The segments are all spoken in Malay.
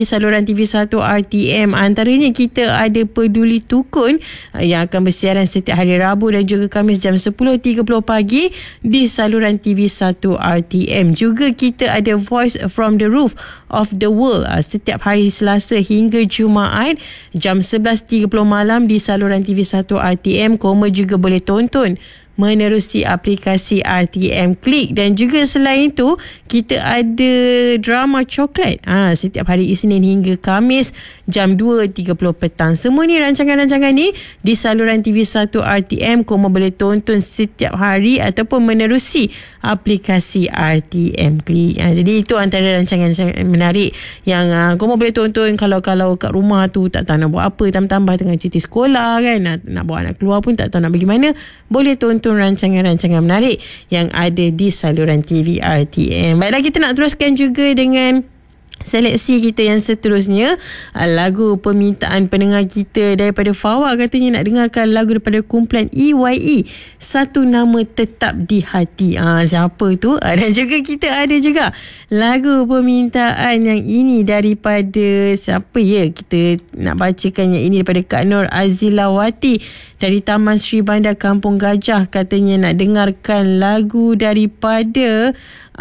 saluran TV1 RTM. Antaranya kita ada Peduli Tukun yang akan bersiaran setiap hari Rabu dan juga Khamis jam 10.30 pagi di saluran TV1 RTM. Juga kita ada Voice from the Roof of the World setiap hari Selasa hingga Jumaat jam 11.30 malam di saluran TV1 RTM. Koma juga boleh tonton menerusi aplikasi RTM Klik. Dan juga selain itu kita ada drama coklat setiap hari Isnin hingga Khamis jam 2.30 petang. Semua ni rancangan-rancangan ni di saluran TV1 RTM. Koma boleh tonton setiap hari ataupun menerusi aplikasi RTM Klik. Jadi itu antara rancangan-rancangan menarik yang koma boleh tonton kalau kat rumah tu tak tahu nak buat apa, tambah-tambah tengah cuti sekolah kan, nak bawa anak keluar pun tak tahu nak pergi mana, boleh tonton rancangan-rancangan menarik yang ada di saluran TV RTM. Baiklah, kita nak teruskan juga dengan seleksi kita yang seterusnya. Lagu permintaan pendengar kita daripada Fawa, katanya nak dengarkan lagu daripada kumpulan EYE, Satu Nama Tetap di Hati. Siapa tu? Dan juga kita ada juga lagu permintaan yang ini daripada siapa ya? Kita nak bacakan yang ini daripada Kak Nur Azilawati dari Taman Sri Bandar Kampung Gajah. Katanya nak dengarkan lagu daripada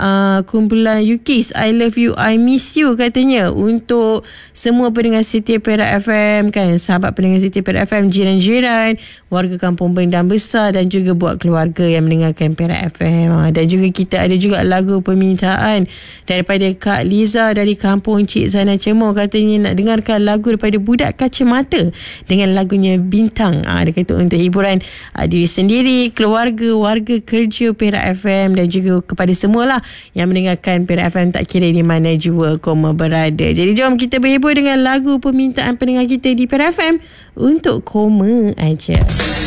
kumpulan UKIS, I Love You, I Miss You, katanya untuk semua pendengar Siti Perak FM kan, sahabat pendengar Siti Perak FM, jiran-jiran, warga kampung Bendam Besar dan juga buat keluarga yang mendengarkan Perak FM. Dan juga kita ada juga lagu permintaan daripada Kak Liza dari kampung Cik Zainal Cemor. Katanya nak dengarkan lagu daripada Budak Kacamata dengan lagunya Bintang. Dia kata untuk hiburan diri sendiri, keluarga, warga kerja Perak FM dan juga kepada semualah yang mendengarkan Perak FM tak kira di mana jua koma berada. Jadi jom kita berhibur dengan lagu permintaan pendengar kita di Perak FM untuk Koma Aja.